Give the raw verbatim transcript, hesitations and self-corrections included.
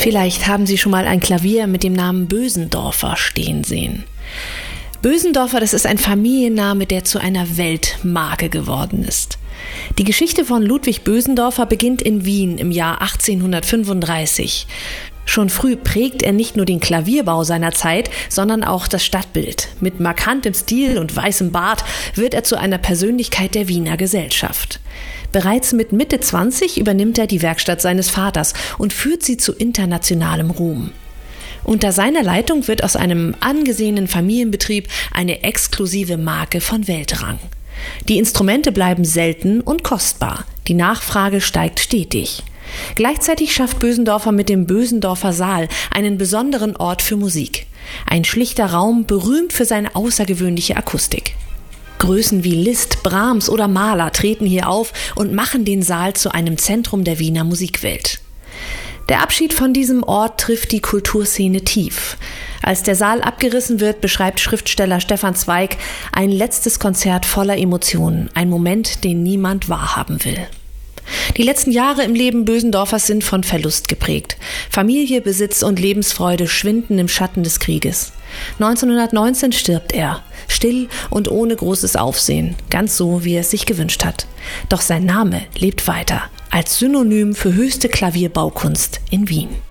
Vielleicht haben Sie schon mal ein Klavier mit dem Namen Bösendorfer stehen sehen. Bösendorfer, das ist ein Familienname, der zu einer Weltmarke geworden ist. Die Geschichte von Ludwig Bösendorfer beginnt in Wien im Jahr achtzehnhundertfünfunddreißig. Schon früh prägt er nicht nur den Klavierbau seiner Zeit, sondern auch das Stadtbild. Mit markantem Stil und weißem Bart wird er zu einer Persönlichkeit der Wiener Gesellschaft. Bereits mit Mitte zwanzig übernimmt er die Werkstatt seines Vaters und führt sie zu internationalem Ruhm. Unter seiner Leitung wird aus einem angesehenen Familienbetrieb eine exklusive Marke von Weltrang. Die Instrumente bleiben selten und kostbar. Die Nachfrage steigt stetig. Gleichzeitig schafft Bösendorfer mit dem Bösendorfer Saal einen besonderen Ort für Musik. Ein schlichter Raum, berühmt für seine außergewöhnliche Akustik. Größen wie Liszt, Brahms oder Mahler treten hier auf und machen den Saal zu einem Zentrum der Wiener Musikwelt. Der Abschied von diesem Ort trifft die Kulturszene tief. Als der Saal abgerissen wird, beschreibt Schriftsteller Stefan Zweig ein letztes Konzert voller Emotionen, ein Moment, den niemand wahrhaben will. Die letzten Jahre im Leben Bösendorfers sind von Verlust geprägt. Familie, Besitz und Lebensfreude schwinden im Schatten des Krieges. neunzehnhundertneunzehn stirbt er, still und ohne großes Aufsehen, ganz so, wie er es sich gewünscht hat. Doch sein Name lebt weiter, als Synonym für höchste Klavierbaukunst in Wien.